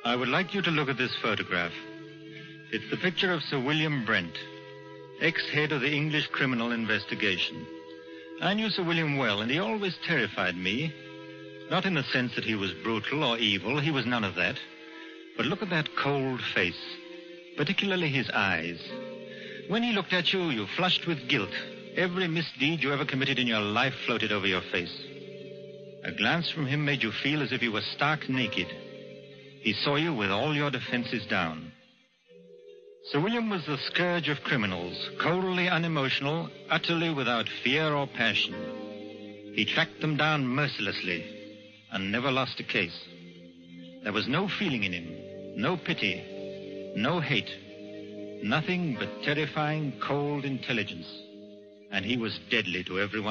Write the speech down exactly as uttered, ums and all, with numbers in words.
I would like you to look at this photograph. It's the picture of Sir William Brent, ex-head of the English Criminal Investigation. I knew Sir William well, and he always terrified me. Not in the sense that he was brutal or evil. He was none of that. But look at that cold face, particularly his eyes. When he looked at you, you flushed with guilt. Every misdeed you ever committed in your life floated over your face. A glance from him made you feel as if you were stark naked. He saw you with all your defenses down. Sir William was the scourge of criminals, coldly unemotional, utterly without fear or passion. He tracked them down mercilessly and never lost a case. There was no feeling in him, no pity, no hate, nothing but terrifying, cold intelligence. And he was deadly to everyone.